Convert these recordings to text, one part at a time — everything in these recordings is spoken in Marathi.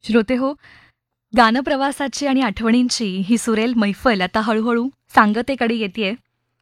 श्रोते हो, गानप्रवासाची आणि आठवणींची ही सुरेल मैफल आता हळूहळू सांगतेकडे येतेय.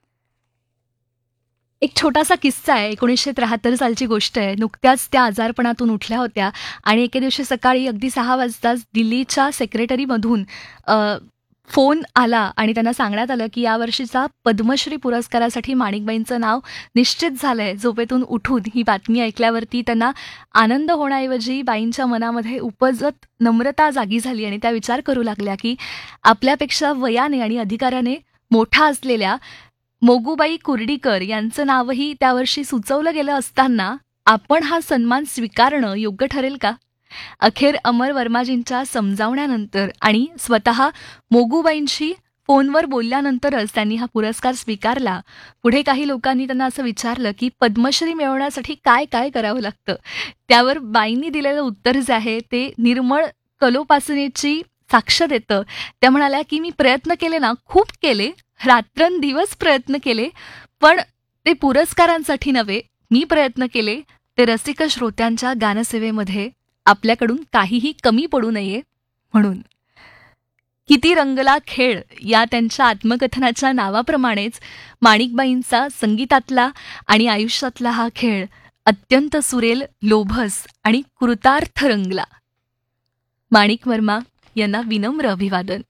एक छोटासा किस्सा आहे. 1973 सालची गोष्ट आहे. नुकत्याच त्या आजारपणातून उठल्या होत्या आणि एके दिवशी सकाळी अगदी 6 वाजताच दिल्लीच्या सेक्रेटरीमधून फोन आला आणि त्यांना सांगण्यात आलं की यावर्षीचा पद्मश्री पुरस्कारासाठी माणिकबाईंचं नाव निश्चित झालंय. झोपेतून उठून ही बातमी ऐकल्यावरती त्यांना आनंद होण्याऐवजी बाईंच्या मनामध्ये उपजत नम्रता जागी झाली आणि त्या विचार करू लागल्या की आपल्यापेक्षा वयाने आणि अधिकाराने मोठा असलेल्या मोगूबाई कुर्डीकर यांचं नावही त्यावर्षी सुचवलं गेलं असताना आपण हा सन्मान स्वीकारणं योग्य ठरेल का? अखेर अमर वर्माजींच्या समजावण्यानंतर आणि स्वतः मोगूबाईंशी फोनवर बोलल्यानंतरच त्यांनी हा पुरस्कार स्वीकारला. पुढे काही लोकांनी त्यांना असं विचारलं की पद्मश्री मिळवण्यासाठी काय काय करावं लागतं. त्यावर बाईंनी दिलेलं उत्तर जे आहे ते निर्मळ कलोपासनेची साक्ष देतं. त्या म्हणाल्या की मी प्रयत्न केले ना, खूप केले, रात्रंदिवस प्रयत्न केले, पण ते पुरस्कारांसाठी नव्हे, मी प्रयत्न केले ते रसिक श्रोत्यांच्या गानसेवेमध्ये आपल्याकडून काहीही कमी पडू नये म्हणून. किती रंगला खेळ या त्यांच्या आत्मकथनाच्या नावाप्रमाणेच माणिकबाईंचा संगीतातला आणि आयुष्यातला हा खेळ अत्यंत सुरेल, लोभस आणि कृतार्थ रंगला. माणिक वर्मा यांना विनम्र अभिवादन.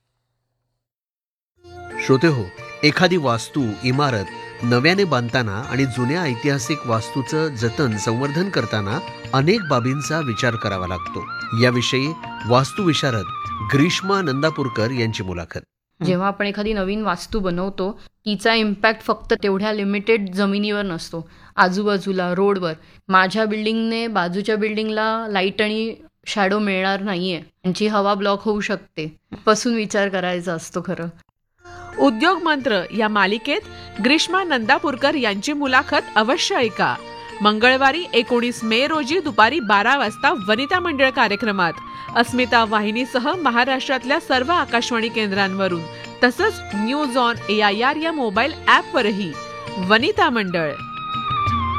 श्रोते हो, एखादी वास्तू, इमारत नव्याने बांधताना आणि जुन्या ऐतिहासिक वास्तूचं जतन संवर्धन करताना अनेक बाबींचा विचार करावा लागतो. याविषयी वास्तुविशारद ग्रीष्मा नंदापूरकर यांची मुलाखत. जेव्हा आपण एखादी नवीन वास्तू बनवतो तिचा इम्पॅक्ट फक्त तेवढ्या लिमिटेड जमिनीवर नसतो, आजूबाजूला रोडवर. माझ्या बिल्डिंगने बाजूच्या बिल्डिंगला लाईट आणि शॅडो मिळणार नाहीये, त्यांची हवा ब्लॉक होऊ शकते, पासून विचार करायचा असतो. खरं उद्योग मंत्र या मालिकेत ग्रीष्मा नंदापूरकर यांची मुलाखत अवश्य ऐका. मंगळवारी 19 मे रोजी दुपारी 12 वाजता वनिता मंडळ कार्यक्रमात अस्मिता वाहिनीसह महाराष्ट्रातल्या सर्व आकाशवाणी केंद्रांवरून, तसंच न्यूज ऑन AIR या मोबाईल ॲपवरही. वनिता मंडळ.